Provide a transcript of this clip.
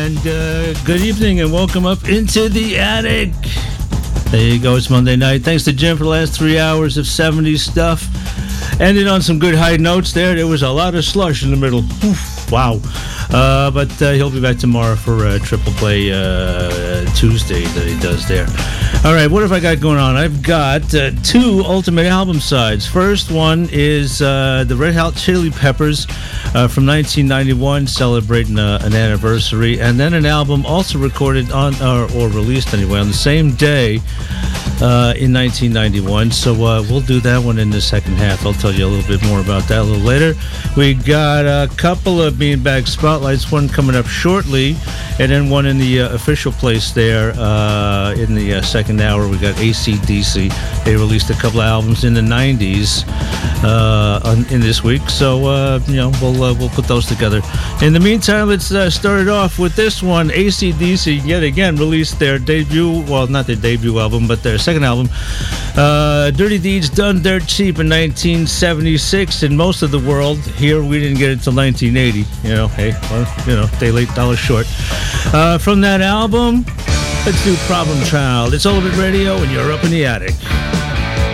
and good evening and welcome up into the attic. There you go, it's Monday night. Thanks to Jim for the last 3 hours of 70s stuff. Ended on some good high notes there. There was a lot of slush in the middle. Oof, wow. But he'll be back tomorrow for Triple Play Tuesday that he does there. All right, what have I got going on? I've got two Ultimate album sides. First one is the Red Hot Chili Peppers from 1991, celebrating an anniversary, and then an album also recorded on or released anyway on the same day in 1991. So we'll do that one in the second half. I'll tell you a little bit more about that a little later. We got a couple of Beanbag Spotlights, one coming up shortly, and then one in the official place there in the second hour. We got AC/DC. They released a couple of albums in the 90s in this week, so we'll put those together. In the meantime, let's start it off with this one. AC/DC yet again released their debut, well, not their debut album, but their second album, Dirty Deeds Done Dirt Cheap, in 1976. In most of the world, here we didn't get it till 1980. Day late, dollar short. From that album, let's do Problem Child. It's Ultimate Radio, and you're up in the attic.